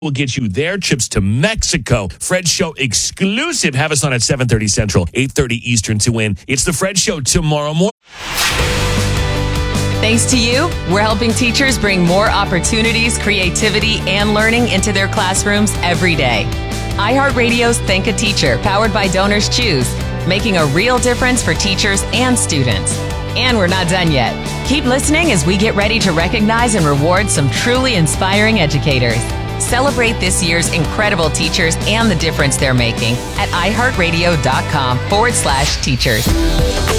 will get you their trips to Mexico. Fred Show exclusive. Have us on at 7:30 Central, 8:30 Eastern to win. It's the Fred Show tomorrow morning. Thanks to you, we're helping teachers bring more opportunities, creativity, and learning into their classrooms every day. iHeartRadio's Thank a Teacher, powered by Donors Choose, making a real difference for teachers and students. And we're not done yet. Keep listening as we get ready to recognize and reward some truly inspiring educators. Celebrate this year's incredible teachers and the difference they're making at iHeartRadio.com/teachers.